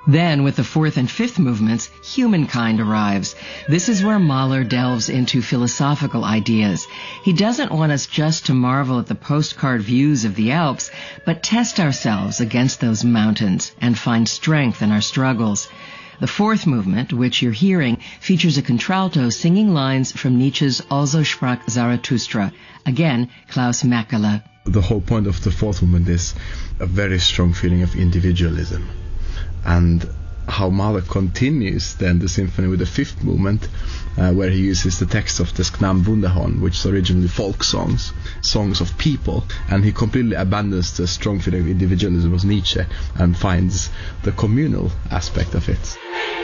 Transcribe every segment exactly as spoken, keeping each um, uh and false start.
Then, with the fourth and fifth movements, Humankind arrives. This is where Mahler delves into philosophical ideas. He doesn't want us just to marvel at the postcard views of the Alps, but test ourselves against those mountains and find strength in our struggles. The fourth movement, which you're hearing, features a contralto singing lines from Nietzsche's Also sprach Zarathustra. Again, Klaus Mäkelä. The whole point of the fourth movement is a very strong feeling of individualism. And how Mahler continues then the symphony with the fifth movement, uh, where he uses the text of the Sknam Wunderhorn, which is originally folk songs, songs of people, and he completely abandons the strong feeling of individualism of Nietzsche and finds the communal aspect of it.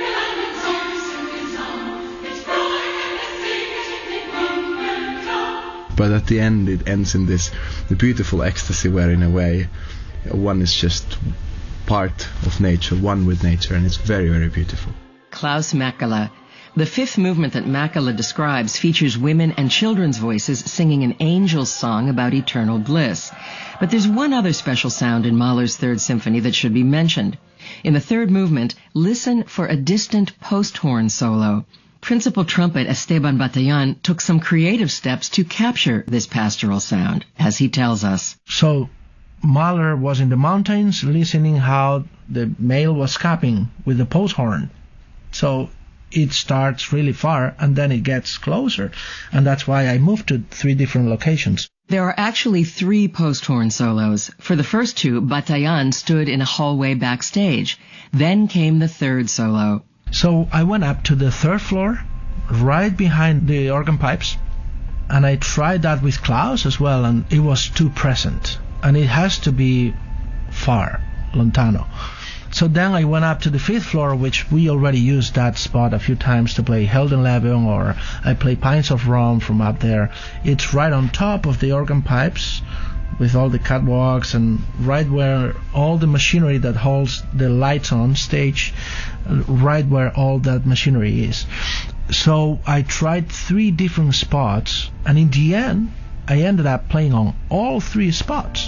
But at the end it ends in this the beautiful ecstasy where in a way one is just part of nature, one with nature, and it's very, very beautiful. Klaus Mäkelä. The fifth movement that Mäkelä describes features women and children's voices singing an angel's song about eternal bliss. But there's one other special sound in Mahler's Third Symphony that should be mentioned. In the third movement, listen for a distant post-horn solo. Principal trumpet Esteban Bataillon took some creative steps to capture this pastoral sound, as he tells us. So, Mahler was in the mountains listening how the male was capping with the post horn. So it starts really far and then it gets closer. And that's why I moved to three different locations. There are actually three post horn solos. For the first two, Bataillon stood in a hallway backstage. Then came the third solo. So I went up to the third floor, right behind the organ pipes. And I tried that with Klaus as well, and it was too present. And it has to be far, lontano. So then I went up to the fifth floor, which we already used that spot a few times to play Heldenleben, or I play Pines of Rome from up there. It's right on top of the organ pipes with all the catwalks and right where all the machinery that holds the lights on stage, right where all that machinery is. So I tried three different spots, and in the end, I ended up playing on all three spots.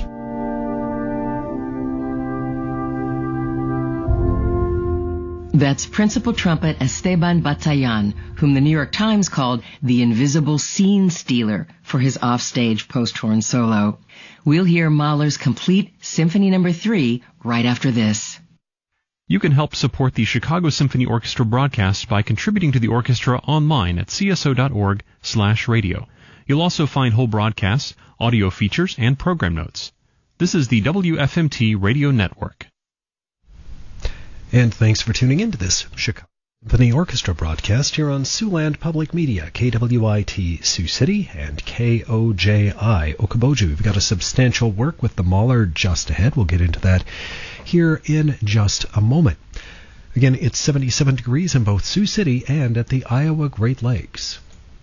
That's principal trumpet Esteban Bataillon, whom the New York Times called the invisible scene stealer for his offstage post-horn solo. We'll hear Mahler's complete Symphony Number three right after this. You can help support the Chicago Symphony Orchestra broadcast by contributing to the orchestra online at c s o dot org slash radio. You'll also find whole broadcasts, audio features, and program notes. This is the W F M T Radio Network. And thanks for tuning in to this Chicago Symphony Orchestra broadcast here on Siouxland Public Media, K W I T Sioux City and K O J I Okoboji. We've got a substantial work with the Mahler just ahead. We'll get into that here in just a moment. Again, it's seventy-seven degrees in both Sioux City and at the Iowa Great Lakes.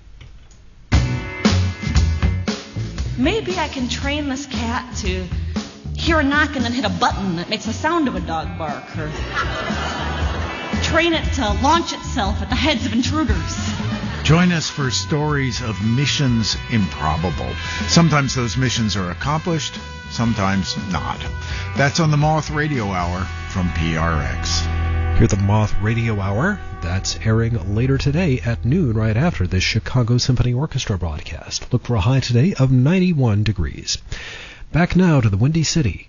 Maybe I can train this cat to hear a knock and then hit a button that makes the sound of a dog bark, or train it to launch itself at the heads of intruders. Join us for stories of missions improbable. Sometimes those missions are accomplished, sometimes not. That's on the Moth Radio Hour from P R X. Hear the Moth Radio Hour. That's airing later today at noon, right after this Chicago Symphony Orchestra broadcast. Look for a high today of ninety-one degrees. Back now to the Windy City.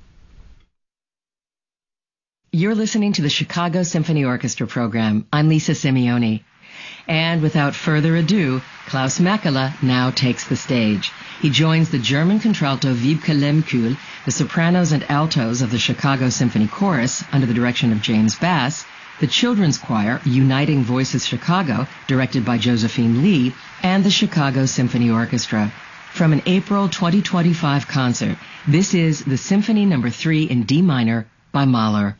You're listening to the Chicago Symphony Orchestra program. I'm Lisa Simeone. And without further ado, Klaus Mäkelä now takes the stage. He joins the German contralto Wiebke Lehmkuhl, the sopranos and altos of the Chicago Symphony Chorus under the direction of James Bass, the children's choir Uniting Voices Chicago, directed by Josephine Lee, and the Chicago Symphony Orchestra. From an April twenty twenty-five concert, this is the Symphony Number three in D minor by Mahler.